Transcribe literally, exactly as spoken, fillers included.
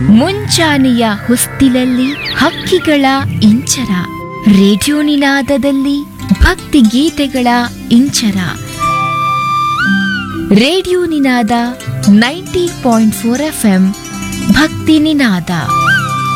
ಮುಂಚಾನೆಯ ಹೊಸ್ತಿಲಲ್ಲಿ ಹಕ್ಕಿಗಳ ಇಂಚರ, ರೇಡಿಯೋ ನಿನಾದದಲ್ಲಿ ಭಕ್ತಿ ಗೀತೆಗಳ ಇಂಚರ. ರೇಡಿಯೋ ನಿನಾದ ninety point four F M ಭಕ್ತಿ ನಿನಾದ.